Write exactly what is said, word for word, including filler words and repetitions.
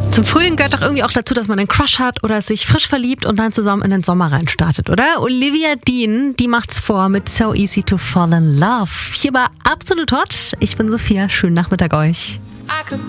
Zum Frühling gehört doch irgendwie auch dazu, dass man einen Crush hat oder sich frisch verliebt und dann zusammen in den Sommer reinstartet, oder? Olivia Dean, die macht's vor mit So Easy to Fall in Love. Hier war Absolut Hot. Ich bin Sophia. Schönen Nachmittag euch. I could